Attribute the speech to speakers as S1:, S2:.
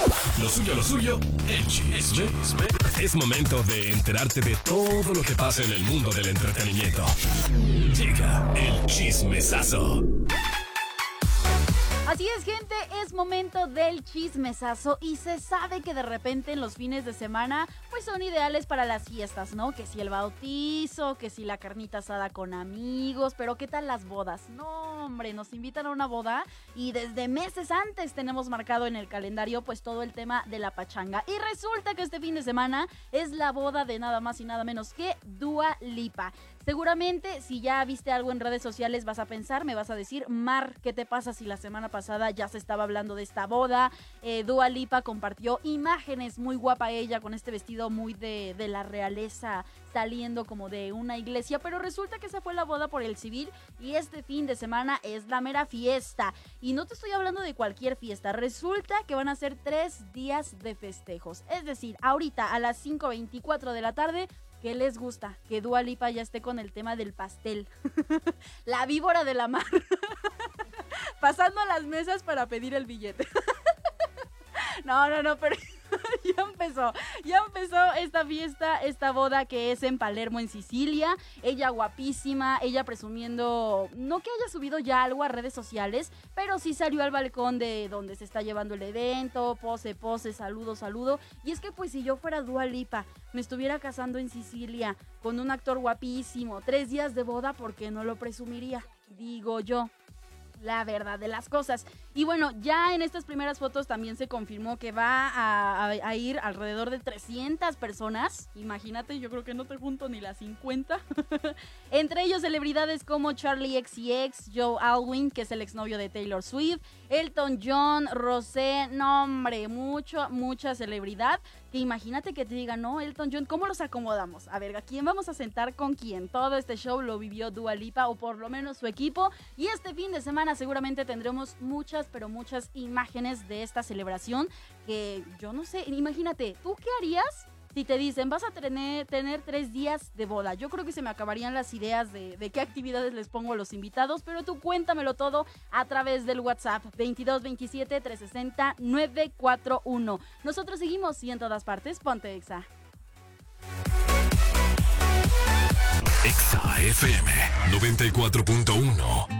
S1: Lo suyo, el chisme. Es momento de enterarte de todo lo que pasa en el mundo del entretenimiento. Llega el chismesazo.
S2: Así es, gente, es momento del chismesazo y se sabe que de repente en los fines de semana pues son ideales para las fiestas, ¿no? Que si el bautizo, que si la carnita asada con amigos, pero ¿qué tal las bodas? No, hombre, nos invitan a una boda y desde meses antes tenemos marcado en el calendario pues todo el tema de la pachanga. Y resulta que este fin de semana es la boda de nada más y nada menos que Dua Lipa. Seguramente, si ya viste algo en redes sociales, vas a pensar, me vas a decir, Mar, ¿qué te pasa si la semana pasada ya se estaba hablando de esta boda? Dua Lipa compartió imágenes, muy guapa ella, con este vestido muy de la realeza, saliendo como de una iglesia, pero resulta que esa fue la boda por el civil y este fin de semana es la mera fiesta. Y no te estoy hablando de cualquier fiesta, resulta que van a ser 3 días de festejos. Es decir, ahorita a las 5:24 de la tarde, ¿qué les gusta? Que Dua Lipa ya esté con el tema del pastel. La víbora de la mar. Pasando a las mesas para pedir el billete. No, pero ya empezó esta fiesta, esta boda que es en Palermo, en Sicilia. Ella guapísima, ella presumiendo, no que haya subido ya algo a redes sociales, pero sí salió al balcón de donde se está llevando el evento, pose, saludo. Y es que pues si yo fuera Dua Lipa, me estuviera casando en Sicilia con un actor guapísimo, 3 días de boda, ¿por qué no lo presumiría? Digo yo. La verdad de las cosas. Y bueno, ya en estas primeras fotos también se confirmó que va a ir alrededor de 300 personas. Imagínate, yo creo que no te junto ni las 50. Entre ellos celebridades como Charlie XCX, Joe Alwyn, que es el exnovio de Taylor Swift, Elton John, Rosé, no hombre, mucha celebridad. Que imagínate que te digan, no, Elton John, ¿cómo los acomodamos? A ver, ¿a quién vamos a sentar con quién? Todo este show lo vivió Dua Lipa, o por lo menos su equipo. Y este fin de semana seguramente tendremos muchas imágenes de esta celebración que yo no sé, imagínate, ¿tú qué harías si te dicen vas a tener 3 días de boda? Yo creo que se me acabarían las ideas de qué actividades les pongo a los invitados, pero tú cuéntamelo todo a través del WhatsApp 2227 360 941. Nosotros seguimos y en todas partes, ponte Exa.
S1: Exa FM 94.1.